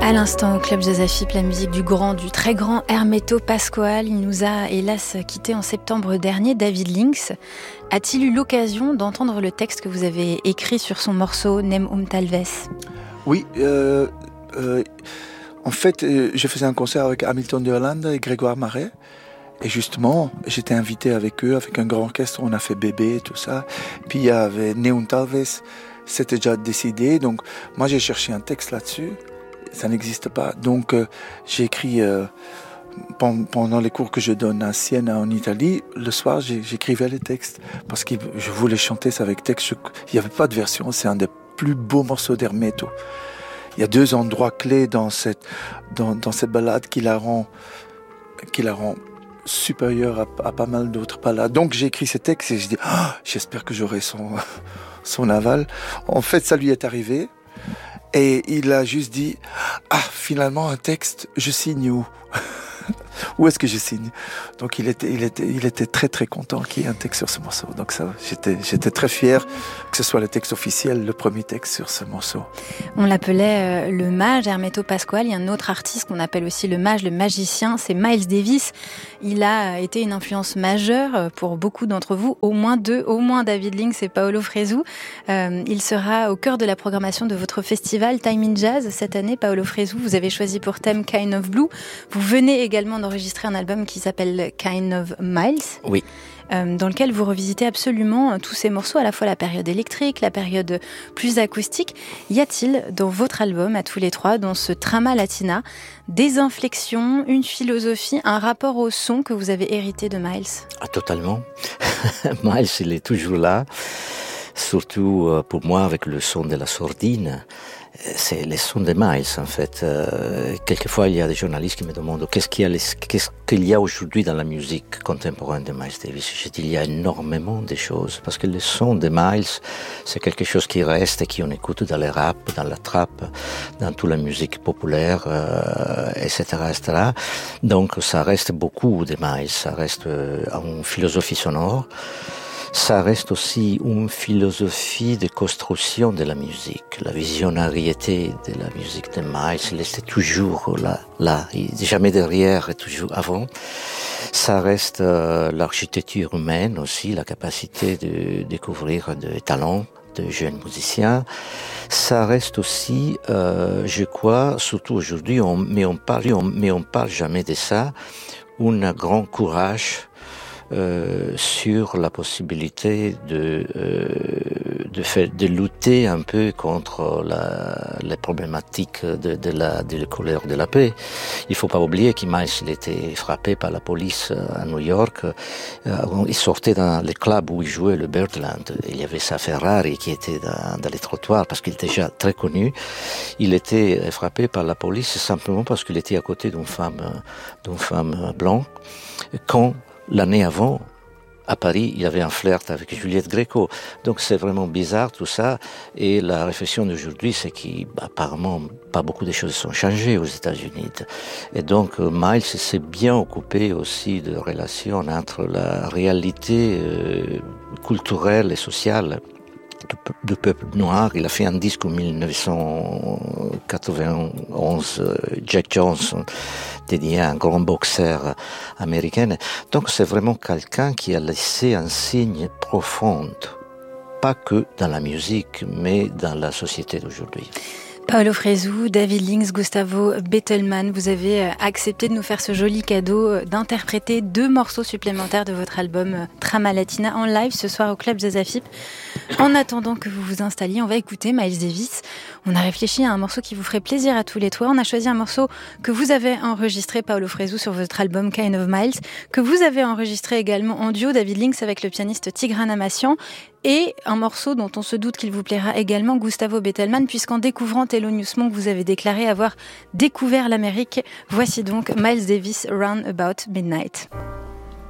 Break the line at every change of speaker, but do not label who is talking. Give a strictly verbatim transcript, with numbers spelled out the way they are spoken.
À l'instant, au Club Jazz Afip, la musique du grand, du très grand Hermeto Pascoal. Il nous a hélas quitté en septembre dernier. David Links, a-t-il eu l'occasion d'entendre le texte que vous avez écrit sur son morceau Nem um Talvez?
Oui, euh, euh, en fait, euh, je faisais un concert avec Hamilton de Hollande et Grégoire Marais. Et justement, j'étais invité avec eux, avec un grand orchestre, on a fait Bébé et tout ça. Puis il y avait Nem um Talvez, c'était déjà décidé. Donc moi j'ai cherché un texte là-dessus. Ça n'existe pas. Donc, euh, j'ai écrit euh, pendant les cours que je donne à Sienne, en Italie. Le soir, j'ai, j'écrivais les textes parce que je voulais chanter ça avec texte. Je, il n'y avait pas de version. C'est un des plus beaux morceaux d'Hermeto. Il y a deux endroits clés dans cette dans, dans cette ballade qui la rend qui la rend supérieure à, à pas mal d'autres ballades. Donc, j'ai écrit ces textes et je dis, oh, j'espère que j'aurai son son aval. En fait, ça lui est arrivé. Et il a juste dit, ah, finalement, un texte, je signe où? Où est-ce que je signe? Donc il était, il était, il était très très content qu'il y ait un texte sur ce morceau. Donc ça, j'étais, j'étais très fier que ce soit le texte officiel, le premier texte sur ce morceau.
On l'appelait euh, le mage, Hermeto Pascoal. Il y a un autre artiste qu'on appelle aussi le mage, le magicien, c'est Miles Davis. Il a été une influence majeure pour beaucoup d'entre vous, au moins deux, au moins David Links et Paolo Fresu. Euh, il sera au cœur de la programmation de votre festival Time in Jazz cette année. Paolo Fresu, vous avez choisi pour thème Kind of Blue. Vous venez également d'enregistrer un album qui s'appelle Kind of Miles.
Oui.
Euh, dans lequel vous revisitez absolument tous ces morceaux, à la fois la période électrique, la période plus acoustique. Y a-t-il dans votre album, à tous les trois, dans ce Trama Latina, des inflexions, une philosophie, un rapport au son que vous avez hérité de Miles?
Ah, totalement. Miles, il est toujours là, surtout pour moi avec le son de la sordine. C'est les sons de Miles, en fait. Euh, quelquefois, il y a des journalistes qui me demandent qu'est-ce qu'il y a, les, qu'est-ce qu'il y a aujourd'hui dans la musique contemporaine de Miles Davis. Je dis, il y a énormément de choses, parce que le son de Miles, c'est quelque chose qui reste et qu'on écoute dans les rap, dans la trap, dans toute la musique populaire, euh, et cetera, et cetera. Donc, ça reste beaucoup de Miles. Ça reste euh, une philosophie sonore. Ça reste aussi une philosophie de construction de la musique, la visionariété de la musique de Miles, il était toujours là, là, jamais derrière et toujours avant. Ça reste euh, l'architecture humaine aussi, la capacité de découvrir des talents de jeunes musiciens. Ça reste aussi, euh, je crois, surtout aujourd'hui, on, mais on parle, on, mais on parle jamais de ça, un grand courage Euh, sur la possibilité de euh, de faire de lutter un peu contre la les problématiques de de la de la colère de la paix. Il faut pas oublier que Miles il était frappé par la police à New York. Euh, il sortait dans les clubs où il jouait le Birdland. Il y avait sa Ferrari qui était dans, dans les trottoirs parce qu'il était déjà très connu. Il était frappé par la police simplement parce qu'il était à côté d'une femme d'une femme blanche. Quand l'année avant, à Paris, il y avait un flirt avec Juliette Gréco. Donc c'est vraiment bizarre tout ça. Et la réflexion d'aujourd'hui, c'est qu'apparemment, pas beaucoup de choses sont changées aux États-Unis. Et donc Miles s'est bien occupé aussi de relations entre la réalité euh, culturelle et sociale du peuple noir. Il a fait un disque en dix-neuf cent quatre-vingt-onze, Jack Johnson, dédié à un grand boxeur américain. Donc c'est vraiment quelqu'un qui a laissé un signe profond, pas que dans la musique, mais dans la société d'aujourd'hui.
Paolo Fresu, David Links, Gustavo Bettelmann, vous avez accepté de nous faire ce joli cadeau d'interpréter deux morceaux supplémentaires de votre album Trama Latina en live ce soir au Club Jazz Afip. En attendant que vous vous installiez, on va écouter Miles Davis. On a réfléchi à un morceau qui vous ferait plaisir à tous les trois. On a choisi un morceau que vous avez enregistré, Paolo Fresu, sur votre album Kind of Miles, que vous avez enregistré également en duo, David Links, avec le pianiste Tigran Amassian, et un morceau dont on se doute qu'il vous plaira également, Gustavo Bettelmann, puisqu'en découvrant Thelonious Monk, vous avez déclaré avoir découvert l'Amérique. Voici donc Miles Davis, Round About Midnight.